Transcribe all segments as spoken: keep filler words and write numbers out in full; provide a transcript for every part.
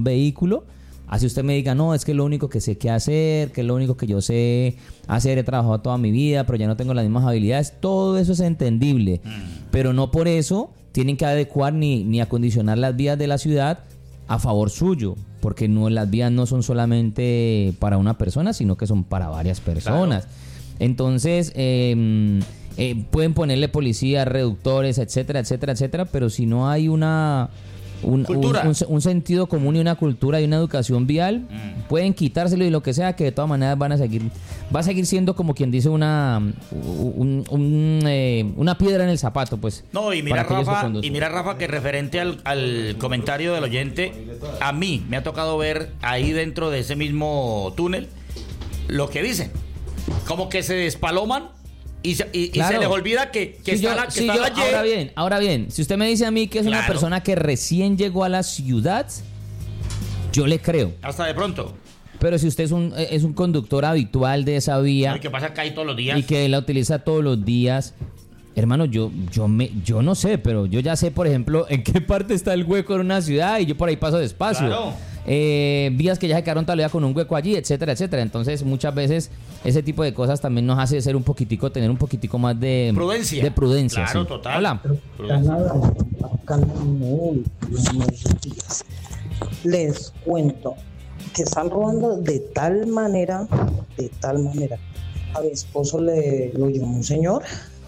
vehículo, así usted me diga, no, es que es lo único que sé qué hacer, que es lo único que yo sé hacer, he trabajado toda mi vida, pero ya no tengo las mismas habilidades, todo eso es entendible, mm. pero no por eso tienen que adecuar ni, ni acondicionar las vías de la ciudad a favor suyo, porque no, las vías no son solamente para una persona, sino que son para varias personas. Claro. Entonces, eh, eh, pueden ponerle policías, reductores, etcétera, etcétera, etcétera, pero si no hay una... Un, un, un, un sentido común y una cultura y una educación vial, mm. pueden quitárselo y lo que sea, que de todas maneras van a seguir, va a seguir siendo como quien dice una un, un, eh, una piedra en el zapato, pues. No, y mira Rafa, y mira Rafa que referente al, al comentario del oyente, a mí me ha tocado ver ahí dentro de ese mismo túnel lo que dicen, como que se despaloman. Y, se, y, claro. y se les olvida que, que sí, está, yo, la, que sí, está yo, la ahora bien, ahora bien, si usted me dice a mí que es claro. una persona que recién llegó a la ciudad, yo le creo. Hasta de pronto. Pero si usted es un es un conductor habitual de esa vía, y que pasa acá ahí todos los días y que la utiliza todos los días, hermano, yo yo me yo no sé, pero yo ya sé, por ejemplo, en qué parte está el hueco en una ciudad y yo por ahí paso despacio. Claro. Eh, vías que ya se quedaron todavía con un hueco allí, etcétera, etcétera. Entonces, muchas veces ese tipo de cosas también nos hace ser un poquitico, tener un poquitico más de prudencia. De prudencia, claro, sí. total. Hola. Les cuento que están robando de tal manera, de tal manera. A mi esposo le lo llamó un señor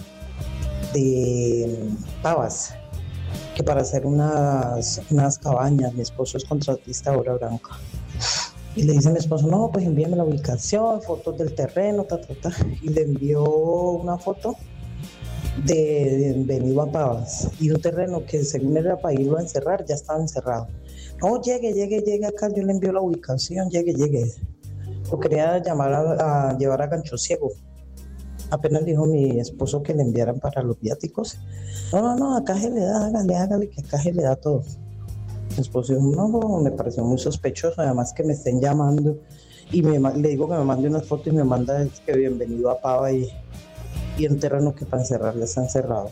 de Pavas, que para hacer unas, unas cabañas, mi esposo es contratista de obra blanca. Y le dice a mi esposo, no, pues envíame la ubicación, fotos del terreno, ta, ta, ta. Y le envió una foto de, de venido a Pavas. Y un terreno que según era para irlo a encerrar, ya estaba encerrado. No, llegue, llegue, llegue acá, yo le envío la ubicación, llegue, llegue. Lo quería llamar a, a llevar a Gancho Ciego. Apenas dijo mi esposo que le enviaran para los viáticos. No, no, no, acá se le da, hágale, hágale, que acá se le da todo. Mi esposo dijo, no, no, me pareció muy sospechoso, además que me estén llamando. Y me, le digo que me mande unas fotos y me manda es que bienvenido a Pava y, y un terreno que para encerrarle está encerrado.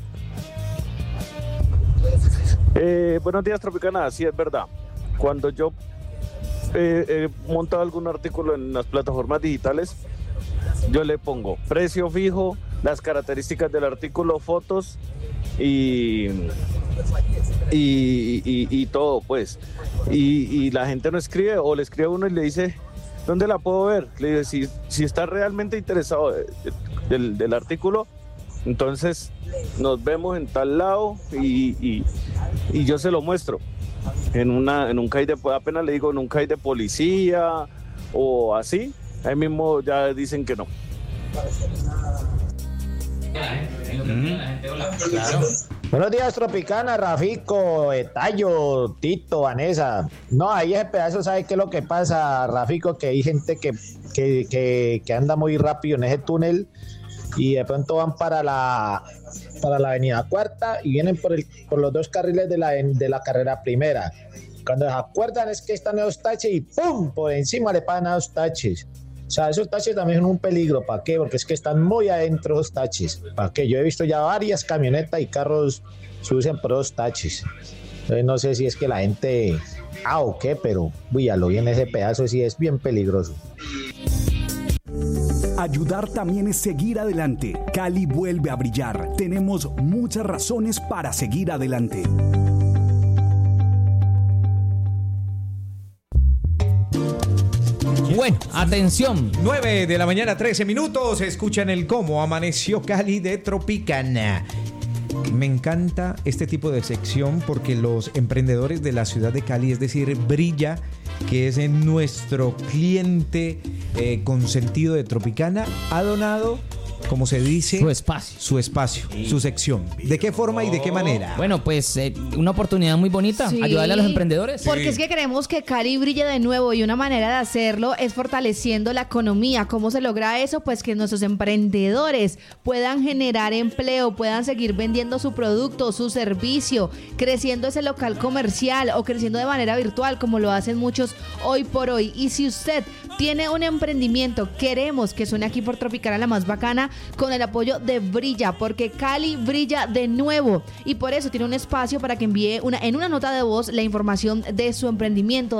Eh, buenos días, Tropicana, sí es verdad. Cuando yo eh, he montado algún artículo en las plataformas digitales, yo le pongo precio fijo, las características del artículo, fotos y, y, y, y todo, pues. Y, y la gente no escribe, o le escribe a uno y le dice, ¿dónde la puedo ver? Le dice, si, si está realmente interesado del, del artículo, entonces nos vemos en tal lado y, y, y yo se lo muestro. En, una, en un C A I de, apenas le digo, en un C A I de policía o así, ahí mismo ya dicen que no. Claro. Buenos días, Tropicana, Rafico, Tallo, Tito, Vanessa. No, ahí ese pedazo, ¿sabe qué es lo que pasa, Rafico? Que hay gente que, que, que, que anda muy rápido en ese túnel y de pronto van para la para la avenida Cuarta y vienen por el por los dos carriles de la, de la carrera primera. Cuando se acuerdan es que están esos taches y ¡pum! Por encima le pagan a los taches. O sea, esos taches también son un peligro. ¿Para qué? Porque es que están muy adentro los taches. ¿Para qué? Yo he visto ya varias camionetas y carros se usan por los taches. Entonces no sé si es que la gente... Ah, o qué, pero uy, a lo bien ese pedazo sí es bien peligroso. Ayudar también es seguir adelante. Cali vuelve a brillar. Tenemos muchas razones para seguir adelante. Bueno, atención. nueve de la mañana, trece minutos. Escuchan el cómo amaneció Cali de Tropicana. Me encanta este tipo de sección porque los emprendedores de la ciudad de Cali, es decir, Brilla, que es nuestro cliente eh, consentido de Tropicana, ha donado, como se dice, su espacio, su espacio, sí. Su sección. ¿De qué forma y de qué manera? Bueno, pues eh, una oportunidad muy bonita, sí. Ayudarle a los emprendedores. Porque sí. Es que queremos que Cali brille de nuevo y una manera de hacerlo es fortaleciendo la economía. ¿Cómo se logra eso? Pues que nuestros emprendedores puedan generar empleo, puedan seguir vendiendo su producto, su servicio, creciendo ese local comercial o creciendo de manera virtual como lo hacen muchos hoy por hoy. Y si usted tiene un emprendimiento, queremos que suene aquí por Tropicana la más bacana, con el apoyo de Brilla, porque Cali brilla de nuevo y por eso tiene un espacio para que envíe una, en una nota de voz la información de su emprendimiento.